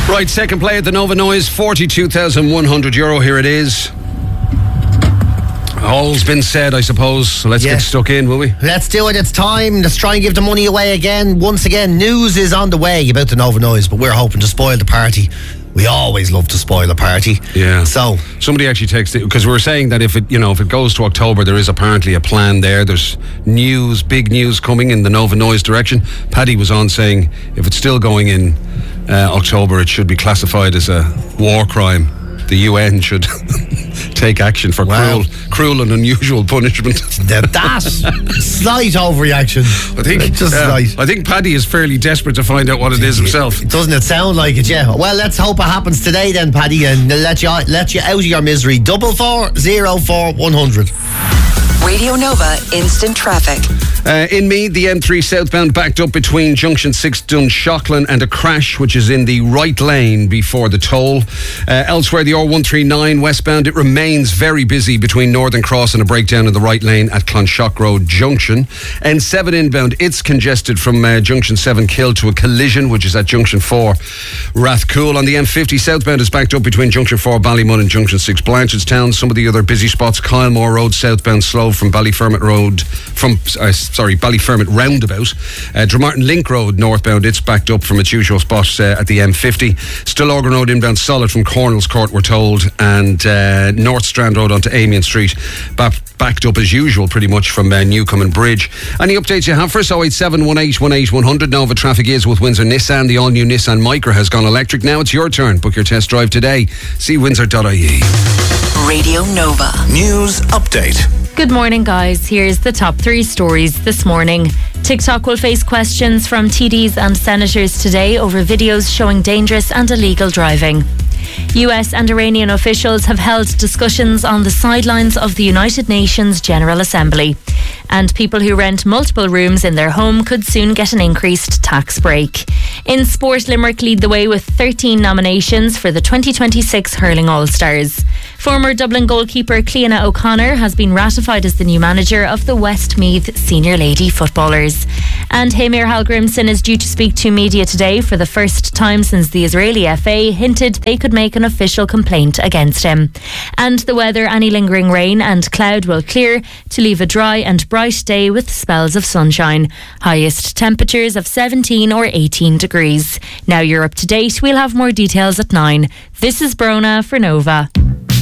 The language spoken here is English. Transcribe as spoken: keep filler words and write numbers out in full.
Right, second play at the Nova Noise, forty-two thousand one hundred euro. Here it is. All's been said, I suppose, so let's yeah. get stuck in, will we? Let's do it, it's time. Let's try and give the money away again. Once again, news is on the way about the Nova Noise, but we're hoping to spoil the party. We always love to spoil a party. Yeah. So somebody actually texted, because we were saying that if it, you know, if it goes to October, there is apparently a plan there. There's news, big news coming in the Nova Noise direction. Paddy was on saying if it's still going in uh, October, it should be classified as a war crime. The U N should take action for wow. cruel, cruel and unusual punishment. That, that slight overreaction. I think, just uh, slight. I think Paddy is fairly desperate to find out what it is himself. Doesn't it sound like it? Yeah. Well, let's hope it happens today then, Paddy, and let you let you out of your misery. Double four zero four one hundred. Radio Nova Instant Traffic. Uh, in Meath, the M three southbound backed up between Junction six Dunshaughlin and a crash which is in the right lane before the toll. Uh, elsewhere, the R one thirty-nine westbound, it remains very busy between Northern Cross and a breakdown in the right lane at Clonshock Road Junction. N seven inbound, it's congested from uh, Junction seven Kill to a collision which is at Junction four Rathcoole. On the M fifty southbound is backed up between Junction four Ballymun and Junction six Blanchardstown. Some of the other busy spots, Kylemore Road southbound slow from Ballyfermot Road, from uh, sorry, Ballyfermot roundabout. Uh, Dromartin Link Road northbound, it's backed up from its usual spot uh, at the M fifty. Stillorgan Road inbound solid from Cornell's Court, we're told, and uh, North Strand Road onto Amiens Street, back, backed up as usual pretty much from uh, Newcomen Bridge. Any updates you have for us? oh eight seven one eight one eight one hundred. Nova Traffic is with Windsor Nissan. The all-new Nissan Micra has gone electric. Now it's your turn. Book your test drive today. See windsor dot I E. Radio Nova News Update. Good morning, guys. Here's the top three stories this morning. TikTok will face questions from T Ds and senators today over videos showing dangerous and illegal driving. U S and Iranian officials have held discussions on the sidelines of the United Nations General Assembly. And people who rent multiple rooms in their home could soon get an increased tax break. In sport, Limerick lead the way with thirteen nominations for the twenty twenty-six Hurling All-Stars. Former Dublin goalkeeper Cleona O'Connor has been ratified as the new manager of the Westmeath Senior Lady Footballers. And Heimir Hallgrimsson is due to speak to media today for the first time since the Israeli F A hinted they could make an official complaint against him. And the weather, any lingering rain and cloud will clear to leave a dry and bright day with spells of sunshine. Highest temperatures of seventeen or eighteen degrees. Now you're up to date. We'll have more details at nine. This is Brona for Nova.